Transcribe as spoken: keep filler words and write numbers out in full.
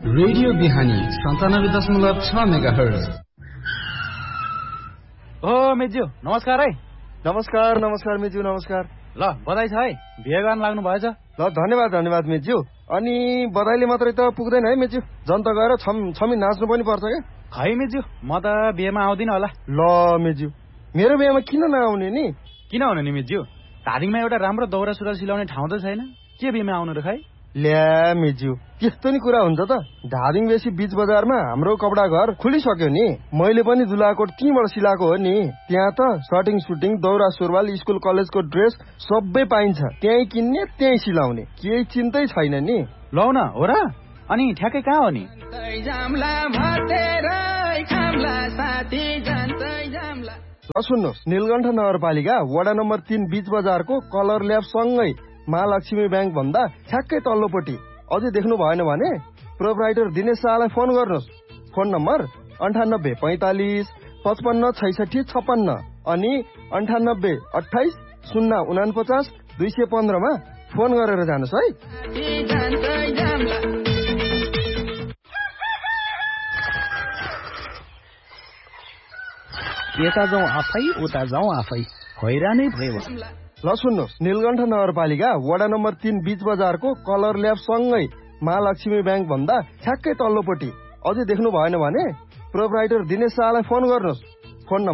Radio बिहानी सन्तानब्बे दशमलव छ मेगा हर्ज। ओ मेज्यू नमस्कार है। नमस्कार नमस्कार मेज्यू नमस्कार। ल बधाई छ है, बिहे गर्न लाग्नु भएछ। ल धन्यवाद धन्यवाद मेज्यू। अनि बधाईले मात्रै त पुग्दैन है मेज्यू, जनता गएर छम छमी नाच्नु पनि पर्छ क्या। खै मेज्यू, म त बिहेमा आउँदिन होला। ल मेज्यू, मेरो बिहेमा किन नआउने नि? किन आउने नि मेज्यू, धादिङमा एउटा राम्रो दौरा सुरुवाल सिलाउने ठाउँ त छैन, के बिहेमा आउनु र खै? ल्या मेज्यू, त्यस्तो नि कुरा हुन्छ त। धादिङ बेसी बीच बजारमा हाम्रो कपडा घर खुलिसक्यो नि, मैले पनि दुलाकोट त्यहीँबाट सिलाएको हो नि। त्यहाँ त सर्टिङ सुटिङ दौरा सुरुवाल स्कुल कलेजको ड्रेस सबै पाइन्छ, त्यहीँ किन्ने त्यहीँ सिलाउने, केही चिन्तै छैन नि। लौ न हो र। अनि ठ्याक्कै कहाँ हो नि? ल सुन्नुहोस्, नीलकण्ठ नगरपालिका वडा नम्बर तीन बीच बजारको कलर ल्याब सँगै महालक्ष्मी ब्याङ्क भन्दा ठ्याक्कै तल्लोपट्टि। अझै देख्नु भएन भने प्रोपराइटर दिनेश शाहलाई फोन गर्नुहोस्। फोन नम्बर अन्ठानब्बे पैँतालिस पचपन्न छैसठी छप्पन्न अनि अन्ठानब्बे अठाइस शून्य उनापचास दुई सय पन्ध्रमा फोन गरेर जानुहोस् है। यता जाउँ आफै उता जाउँ आफै, हैरानै भयो। ल सुन्नुहोस्, नीलकण्ठ नगरपालिका वडा नम्बर तीन बीच बजारको कलर ल्याब सँगै महालक्ष्मी ब्याङ्क भन्दा ठ्याक्कै तल्लोपट्टि। अझै देख्नु भएन भने प्रोपराइटर दिनेश शाहलाई फोन गर्नुहोस्। Phone number